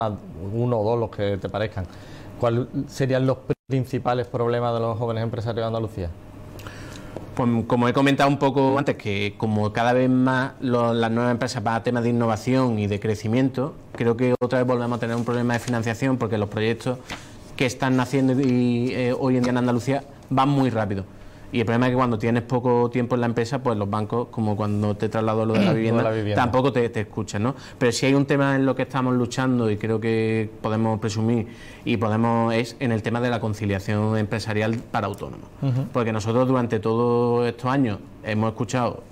uno o dos los que te parezcan. ¿Cuáles serían los principales problemas de los jóvenes empresarios de Andalucía? Pues como he comentado un poco antes, que como cada vez más las nuevas empresas van a temas de innovación y de crecimiento, creo que otra vez volvemos a tener un problema de financiación, porque los proyectos que están naciendo hoy en día en Andalucía van muy rápido. Y el problema es que cuando tienes poco tiempo en la empresa, pues los bancos, como cuando te traslado lo de la vivienda, tampoco te escuchan, ¿no? Pero si hay un tema en lo que estamos luchando, y creo que podemos presumir es en el tema de la conciliación empresarial para autónomos. Porque nosotros durante todos estos años hemos escuchado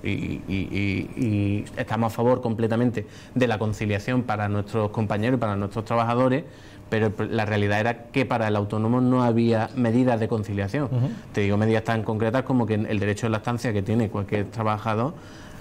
y estamos a favor completamente de la conciliación para nuestros compañeros y para nuestros trabajadores, pero la realidad era que para el autónomo no había medidas de conciliación. Te digo medidas tan concretas como que el derecho de la estancia que tiene cualquier trabajador,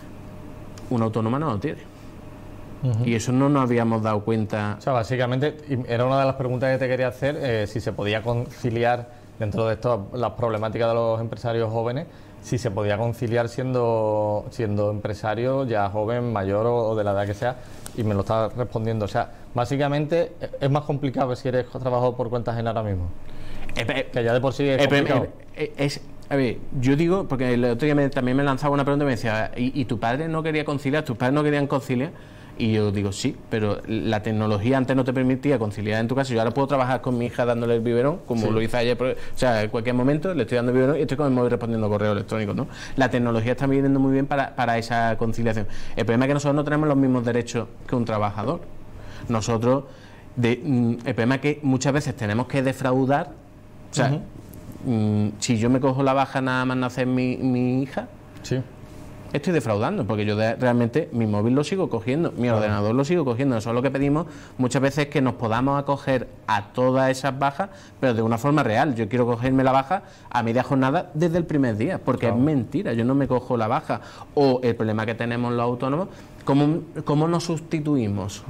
un autónomo no lo tiene. Y eso no nos habíamos dado cuenta. O sea, básicamente, era una de las preguntas que te quería hacer, si se podía conciliar, dentro de esto, las problemáticas de los empresarios jóvenes, si se podía conciliar siendo empresario ya joven, mayor o de la edad que sea, y me lo estás respondiendo. O sea, básicamente es más complicado que si eres trabajador por cuenta ajena ahora mismo. Que ya de por sí es complicado. A ver, yo digo, porque el otro día también me lanzaba una pregunta y me decía, ¿y tu padre no quería conciliar? ¿Tus padres no querían conciliar? Y yo digo, sí, pero la tecnología antes no te permitía conciliar en tu casa. Yo ahora puedo trabajar con mi hija dándole el biberón, como lo hice ayer, o sea, en cualquier momento le estoy dando el biberón y estoy con el móvil respondiendo correos electrónicos, ¿no? La tecnología está viniendo muy bien para esa conciliación. El problema es que nosotros no tenemos los mismos derechos que un trabajador. Nosotros, el problema es que muchas veces tenemos que defraudar, o sea, si yo me cojo la baja nada más nacer mi hija, estoy defraudando, porque yo realmente mi móvil lo sigo cogiendo, mi ordenador lo sigo cogiendo. Eso es lo que pedimos muchas veces, que nos podamos acoger a todas esas bajas, pero de una forma real. Yo quiero cogerme la baja a media jornada desde el primer día, porque es mentira, yo no me cojo la baja. O el problema que tenemos los autónomos, ¿cómo nos sustituimos?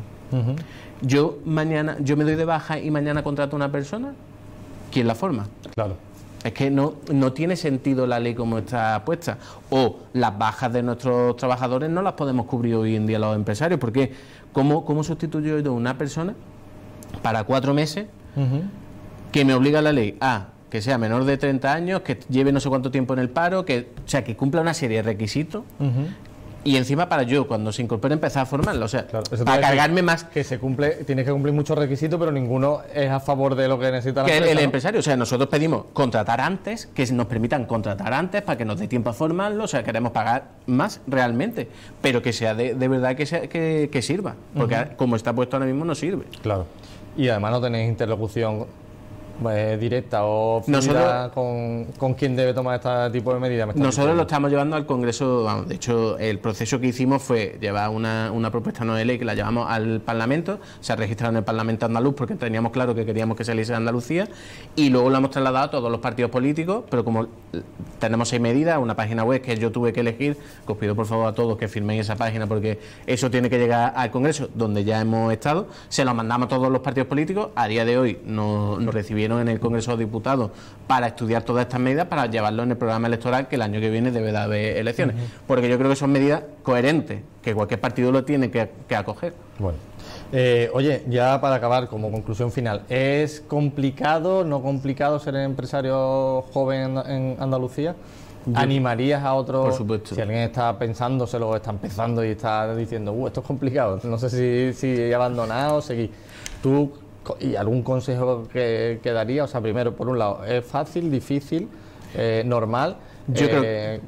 Yo me doy de baja y mañana contrato a una persona, ¿quién la forma? Claro. Es que no tiene sentido la ley como está puesta. O las bajas de nuestros trabajadores no las podemos cubrir hoy en día los empresarios, porque ¿cómo sustituyo yo a una persona para 4 meses que me obliga la ley a que sea menor de 30 años, que lleve no sé cuánto tiempo en el paro, que cumpla una serie de requisitos? Y encima para yo, cuando se incorpore, empezar a formarlo, o sea, para cargarme más. Que tienes que cumplir muchos requisitos, pero ninguno es a favor de lo que necesita la empresa, el empresario. O sea, nosotros pedimos contratar antes, que nos permitan contratar antes para que nos dé tiempo a formarlo. O sea, queremos pagar más realmente, pero que sea de verdad que sirva, porque como está puesto ahora mismo no sirve. Claro. Y además no tenéis interlocución directa o fluida con quien debe tomar este tipo de medidas. Nosotros lo estamos llevando al Congreso. De hecho, el proceso que hicimos fue llevar una propuesta no de ley que la llevamos al Parlamento, se ha registrado en el Parlamento andaluz porque teníamos claro que queríamos que saliese de Andalucía, y luego la hemos trasladado a todos los partidos políticos, pero como tenemos 6 medidas, una página web que yo tuve que elegir, que os pido por favor a todos que firméis esa página, porque eso tiene que llegar al Congreso, donde ya hemos estado, se lo mandamos a todos los partidos políticos. A día de hoy nos recibieron en el Congreso de Diputados para estudiar todas estas medidas, para llevarlo en el programa electoral, que el año que viene debe de haber elecciones, porque yo creo que son medidas coherentes, que cualquier partido lo tiene que acoger. Bueno, oye, ya para acabar, como conclusión final, ¿es complicado, no complicado ser empresario joven en Andalucía? ¿Animarías a otros? Por supuesto. Si alguien está pensándoselo, está empezando y está diciendo, esto es complicado, no sé si abandonar o seguir. ¿Tú y algún consejo que daría? O sea, primero, por un lado, ¿es fácil, difícil, normal? Yo creo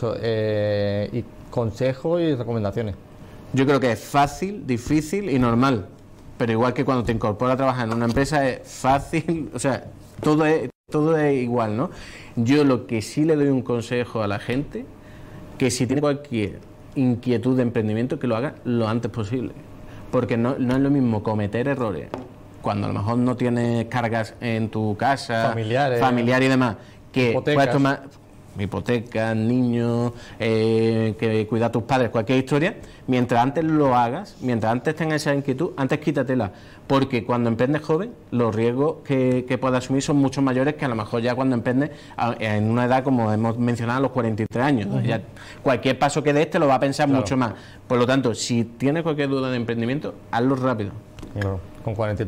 y consejos y recomendaciones. Yo creo que es fácil, difícil y normal, pero igual que cuando te incorporas a trabajar en una empresa es fácil, o sea, todo es igual, ¿no? Yo lo que sí le doy un consejo a la gente, que si tiene cualquier inquietud de emprendimiento, que lo haga lo antes posible, porque no es lo mismo cometer errores cuando a lo mejor no tienes cargas en tu casa, familiar y demás, que puedes tomar hipotecas, niños, que cuida a tus padres, cualquier historia. Mientras antes lo hagas, mientras antes tengas esa inquietud, antes quítatela, porque cuando emprendes joven, los riesgos que puedas asumir son mucho mayores que a lo mejor ya cuando emprendes en una edad, como hemos mencionado, a los 43 años. Ya cualquier paso que des te lo va a pensar mucho más. Por lo tanto, si tienes cualquier duda de emprendimiento, hazlo rápido. Con 43